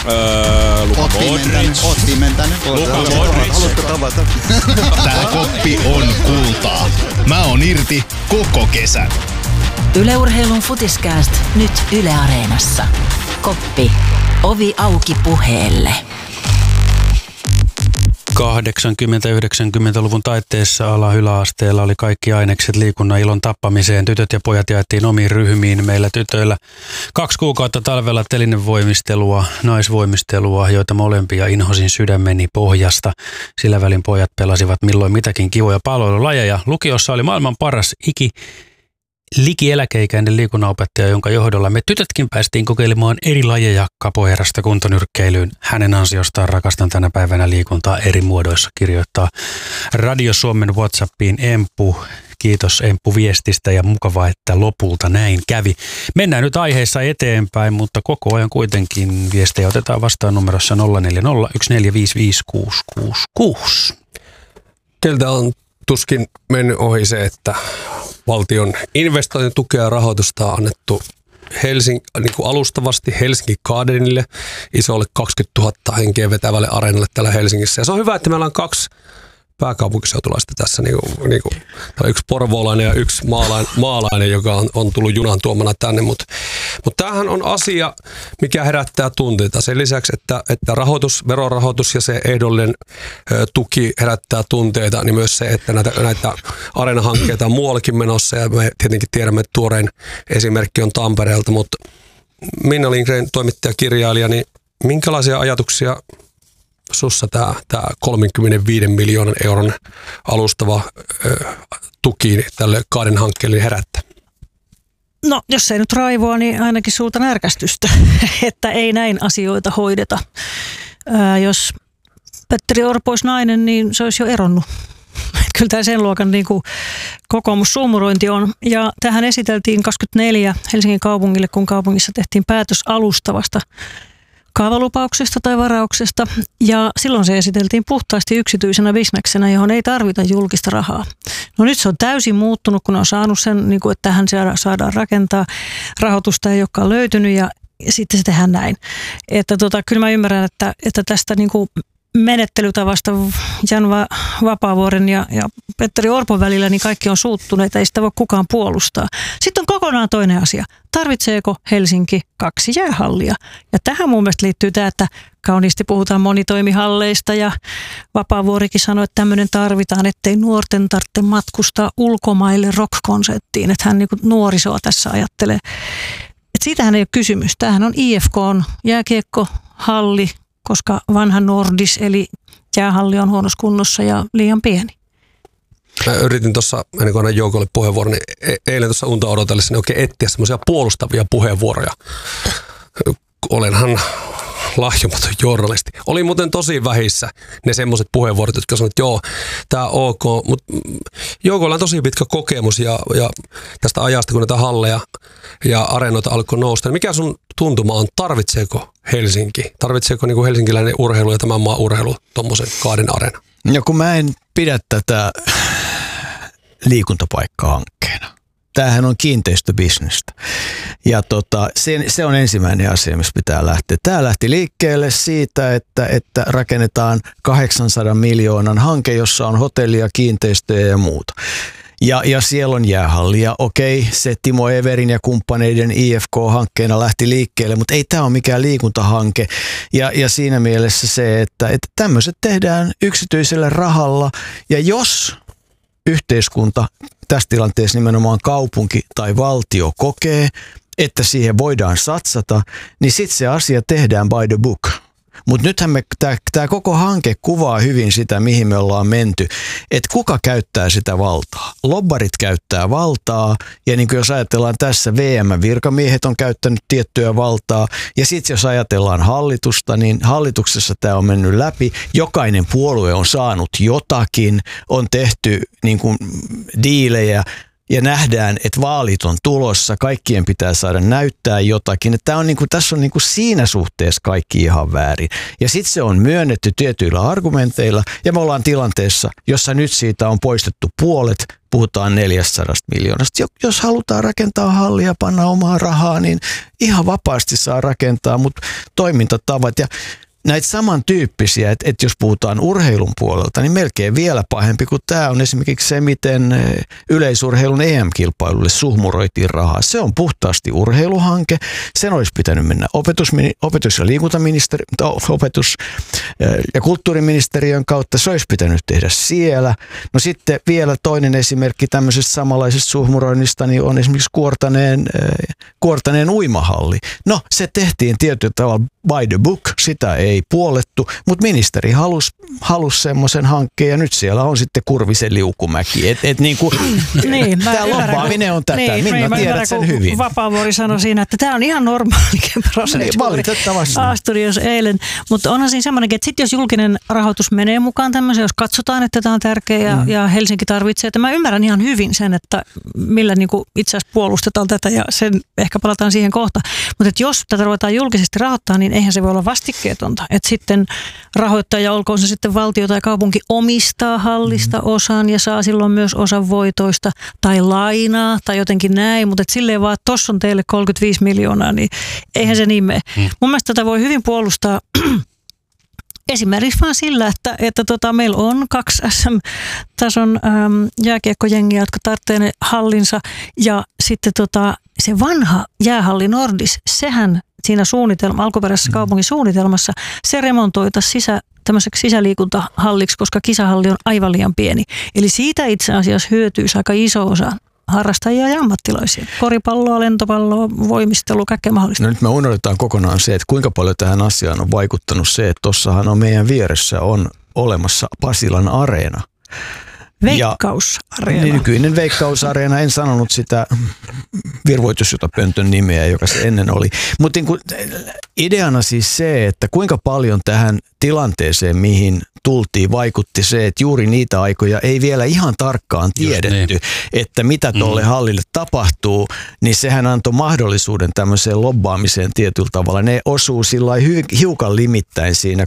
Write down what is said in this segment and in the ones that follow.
Luka Modric. Otti Mentänen. Luka Modric. Haluatko tavata? Tää koppi on kultaa. Mä oon irti koko kesän. Yle Urheilun Futiskääst nyt Yle Areenassa. Koppi. Ovi auki puheelle. 80-90-luvun taitteessa ala-yläasteella oli kaikki ainekset liikunnan ilon tappamiseen. Tytöt ja pojat jaettiin omiin ryhmiin. Meillä tytöillä 2 kuukautta talvella telinevoimistelua, naisvoimistelua, joita molempia inhosin sydämeni pohjasta. Sillä välin pojat pelasivat milloin mitäkin kivoja palvelulajeja. Lukiossa oli maailman paras liki eläkeikäinen liikunnanopettaja, jonka johdolla me tytötkin päästiin kokeilemaan eri lajeja capoeirasta kuntonyrkkeilyyn. Hänen ansiostaan rakastan tänä päivänä liikuntaa eri muodoissa, kirjoittaa Radio Suomen WhatsAppiin Emppu. Kiitos Emppu viestistä ja mukavaa, että lopulta näin kävi. Mennään nyt aiheessa eteenpäin, mutta koko ajan kuitenkin viestejä otetaan vastaan numerossa 040 Keltä on tuskin mennyt ohi se, että valtion investointitukea ja rahoitusta on annettu niin kuin alustavasti Helsingin Gardenille, isolle 20 000 henkeä vetävälle areenalle täällä Helsingissä. Ja se on hyvä, että meillä on 2 pääkaupunkiseutulaista tässä, niin kuin yksi porvoolainen ja yksi maalainen, joka on tullut junan tuomana tänne. Mutta tämähän on asia, mikä herättää tunteita. Sen lisäksi, että verorahoitus ja se ehdollinen tuki herättää tunteita, niin myös se, että näitä areenahankkeita on muuallakin menossa. Ja me tietenkin tiedämme, että tuorein esimerkki on Tampereelta. Mutta Minna Lindgren, toimittaja-kirjailija, niin minkälaisia ajatuksia sussa tämä 35 miljoonan euron alustava tuki tälle Garden-hankkeelle herättää? No, jos ei nyt raivoa, niin ainakin suurta närkästystä, että ei näin asioita hoideta. Jos Petteri Orpo olisi nainen, niin se olisi jo eronnut. Kyllä tämä sen luokan niin kuin kokoomussuumurointi on. Ja tähän esiteltiin 24 Helsingin kaupungille, kun kaupungissa tehtiin päätös alustavasta kaavalupauksesta tai varauksesta, ja silloin se esiteltiin puhtaasti yksityisenä bisneksenä, johon ei tarvita julkista rahaa. No nyt se on täysin muuttunut, kun on saanut sen, niin kuin, että tähän saadaan rakentaa. Rahoitusta ei olekaan löytynyt, ja sitten se tehdään näin. Että kyllä mä ymmärrän, että tästä niin kuin menettelytavasta Jan Vapaavuoren ja Petteri Orpon välillä niin kaikki on suuttuneita, ei sitä voi kukaan puolustaa. Sitten on kokonaan toinen asia. Tarvitseeko Helsinki 2 jäähallia? Ja tähän mun mielestä liittyy tämä, että kauniisti puhutaan monitoimihalleista ja Vapaavuorikin sanoi, että tämmöinen tarvitaan, ettei nuorten tarvitse matkustaa ulkomaille rock-konserttiin. Että hän niin kuin nuorisoa tässä ajattelee. Että siitähän ei ole kysymys. Tämähän on IFK:n jääkiekkohalli, koska vanha Nordis eli jäähalli on huonossa kunnossa ja liian pieni. Mä yritin tuossa, ennen kuin annan Joukolle puheenvuoron, niin eilen tuossa unta odotellessa oikein etsiä semmoisia puolustavia puheenvuoroja. Olenhan lahjomaton journalisti. Oli muuten tosi vähissä ne semmoiset puheenvuorot, jotka sanoivat, että joo, tämä on ok, mutta Joukolla on tosi pitkä kokemus ja tästä ajasta, kun näitä halleja ja areenoita alkoi nousta. Mikä sun tuntuma on, tarvitseeko Helsinki? Tarvitseeko niin kuin helsinkiläinen urheilu ja tämän maan urheilu tuommoisen Garden Arena? Ja kun mä en pidä tätä liikuntapaikka-hankkeena. Tämähän on kiinteistöbisnestä. Ja se on ensimmäinen asia, missä pitää lähteä. Tämä lähti liikkeelle siitä, että rakennetaan 800 miljoonan hanke, jossa on hotellia, kiinteistöjä ja muuta. Ja siellä on jäähalli. Ja okei, se Timo Everin ja kumppaneiden IFK-hankkeena lähti liikkeelle, mutta ei tämä ole mikään liikuntahanke. Ja siinä mielessä se, että tämmöiset tehdään yksityisellä rahalla. Ja jos yhteiskunta, tässä tilanteessa nimenomaan kaupunki tai valtio kokee, että siihen voidaan satsata, niin sitten se asia tehdään by the book. Mutta nythän tämä koko hanke kuvaa hyvin sitä, mihin me ollaan menty, että kuka käyttää sitä valtaa. Lobbarit käyttää valtaa, ja niin kuin jos ajatellaan tässä, VM-virkamiehet on käyttänyt tiettyä valtaa, ja sitten jos ajatellaan hallitusta, niin hallituksessa tämä on mennyt läpi. Jokainen puolue on saanut jotakin, on tehty niin kuin diilejä, ja nähdään, että vaalit on tulossa, kaikkien pitää saada näyttää jotakin. Että tässä on siinä suhteessa kaikki ihan väärin. Ja sitten se on myönnetty tietyillä argumenteilla, ja me ollaan tilanteessa, jossa nyt siitä on poistettu puolet, puhutaan 400 miljoonasta. Jos halutaan rakentaa hallia ja panna omaa rahaa, niin ihan vapaasti saa rakentaa, mutta toimintatavat ja näitä samantyyppisiä, että jos puhutaan urheilun puolelta, niin melkein vielä pahempi kuin tämä on esimerkiksi se, miten yleisurheilun EM-kilpailulle suhmuroitiin rahaa. Se on puhtaasti urheiluhanke. Sen olisi pitänyt mennä opetus- ja liikuntaministeri, opetus- ja kulttuuriministeriön kautta. Se olisi pitänyt tehdä siellä. No sitten vielä toinen esimerkki tämmöisestä samanlaisesta suhmuroinnista niin on esimerkiksi Kuortaneen uimahalli. No se tehtiin tietyllä tavalla by the book, sitä ei puolettu, mutta ministeri halusi semmoisen hankkeen ja nyt siellä on sitten Kurvisen liukumäki. Tämä lobbaaminen on tätä, minä tiedän sen hyvin. Vapaavuori sanoi siinä, että tämä on ihan normaali proseduuri. Niin, valitettavasti. A-studios eilen, mutta onhan siinä semmoinenkin, että sitten jos julkinen rahoitus menee mukaan tämmöiseen, jos katsotaan, että tämä on tärkeä ja Helsinki tarvitsee, että mä ymmärrän ihan hyvin sen, että millä itse asiassa puolustetaan tätä ja sen ehkä palataan siihen kohta. Mutta jos tätä ruvetaan julkisesti rahoittaa, niin eihän se voi olla vastikkeetonta. Että sitten rahoittaja, olkoon se sitten valtio tai kaupunki, omistaa hallista osan ja saa silloin myös osan voitoista tai lainaa tai jotenkin näin, mutta silleen vaan, että tossa on teille 35 miljoonaa, niin eihän se niin mene. Mun mielestä tätä voi hyvin puolustaa esimerkiksi vaan sillä, että meillä on 2 SM-tason jääkiekkojengiä, jotka tarvitsee ne hallinsa ja sitten se vanha jäähalli Nordis, sehän siinä alkuperäisessä kaupungin suunnitelmassa, se remontoitaisiin tämmöiseksi sisäliikuntahalliksi, koska kisahalli on aivan liian pieni. Eli siitä itse asiassa hyötyisi aika iso osa harrastajia ja ammattilaisia. Koripalloa, lentopalloa, voimistelua, kaikkea mahdollista. No nyt me unohdetaan kokonaan se, että kuinka paljon tähän asiaan on vaikuttanut se, että tuossahan on meidän vieressä on olemassa Pasilan areena. Veikkausareena. Nykyinen Veikkausareena, en sanonut sitä virvoitusjutapöntön nimeä, joka se ennen oli. Mutta ideana siis se, että kuinka paljon tähän tilanteeseen, mihin tultiin, vaikutti se, että juuri niitä aikoja ei vielä ihan tarkkaan tiedetty, että mitä tuolle hallille tapahtuu, niin sehän antoi mahdollisuuden tämmöiseen lobbaamiseen tietyllä tavalla. Ne osuu sillä hiukan limittäin siinä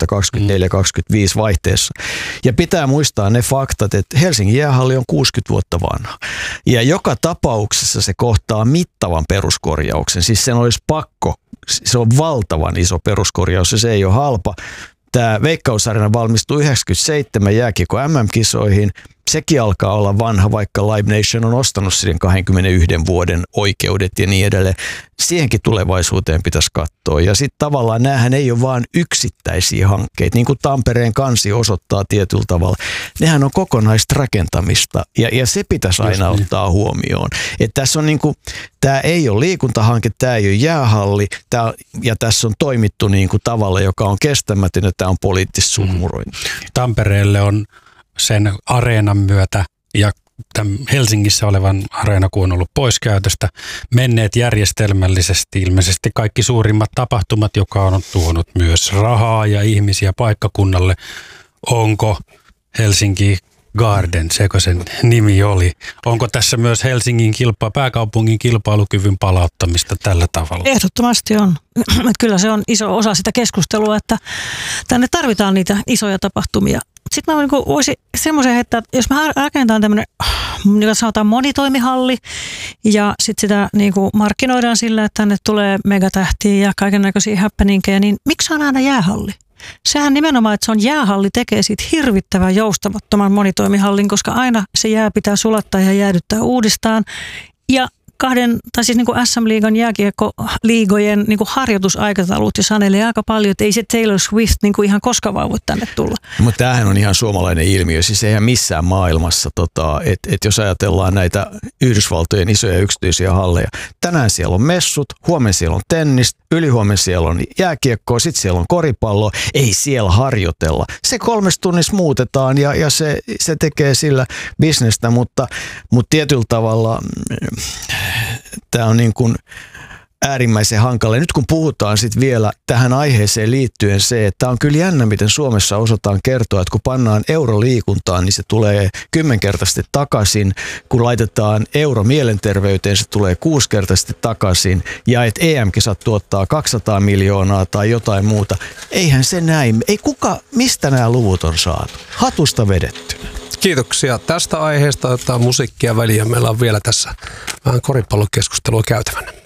2024-2025 vaihteessa. Ja pitää muistaa ne faktat, että Helsingin jäähalli on 60 vuotta vanha. Ja joka tapauksessa se kohtaa mittavan peruskorjauksen. Siis sen olisi pakko. Se on valtavan iso peruskorjaus ja se ei ole halpa. Tämä Veikkausarena valmistui 97 jääkiekko MM-kisoihin. Sekin alkaa olla vanha, vaikka Live Nation on ostanut sen 21 vuoden oikeudet ja niin edelleen. Siihenkin tulevaisuuteen pitäisi katsoa. Ja sitten tavallaan näähän ei ole vain yksittäisiä hankkeita, niin kuin Tampereen kansi osoittaa tietyllä tavalla. Nehän on kokonaista rakentamista ja se pitäisi aina ottaa huomioon. Että tässä on tämä ei ole liikuntahanke, tämä ei ole jäähalli ja tässä on toimittu tavalla, joka on kestämätön ja tämä on poliittista suhmurointia. Tampereelle on sen areenan myötä ja tämän Helsingissä olevan areena, kun on ollut pois käytöstä, menneet järjestelmällisesti ilmeisesti kaikki suurimmat tapahtumat, joka on tuonut myös rahaa ja ihmisiä paikkakunnalle. Onko Helsinki Garden, seko sen nimi oli. Onko tässä myös Helsingin pääkaupungin kilpailukyvyn palauttamista tällä tavalla? Ehdottomasti on. Kyllä se on iso osa sitä keskustelua, että tänne tarvitaan niitä isoja tapahtumia. Sitten mä voisin semmoisen heittää, että jos me rakennetaan tämmöinen, niin sanotaan monitoimihalli ja sitten sitä markkinoidaan sillä, että tänne tulee megatähtiä ja kaikennäköisiä happeningeja, niin miksi on aina jäähalli? Sehän nimenomaan, että se on jäähalli, tekee siitä hirvittävän joustamattoman monitoimihallin, koska aina se jää pitää sulattaa ja jäädyttää uudestaan. Ja SM-liigan jääkiekko-liigojen harjoitusaikataulut ja sanelee aika paljon, että ei se Taylor Swift ihan koskaan vaan voi tänne tulla. Mutta tämähän on ihan suomalainen ilmiö, siis eihän missään maailmassa, että jos ajatellaan näitä Yhdysvaltojen isoja yksityisiä halleja, tänään siellä on messut, huomenna siellä on tennistä, ylihuomenna siellä on jääkiekkoa, sitten siellä on koripalloa, ei siellä harjoitella. Se 3 tunnissa muutetaan ja se tekee sillä bisnestä, mutta tietyllä tavalla tämä on äärimmäisen hankala. Ja nyt kun puhutaan sitten vielä tähän aiheeseen liittyen se, että on kyllä jännä, miten Suomessa osataan kertoa, että kun pannaan euro liikuntaan, niin se tulee 10-kertaisesti takaisin. Kun laitetaan euro mielenterveyteen, se tulee 6-kertaisesti takaisin. Ja että EM-kisat tuottaa 200 miljoonaa tai jotain muuta. Eihän se näin. Mistä nämä luvut on saatu? Hatusta vedetty. kiitoksia tästä aiheesta. Otetaan musiikkia väliin ja meillä on vielä tässä vähän koripallokeskustelua käytävänä.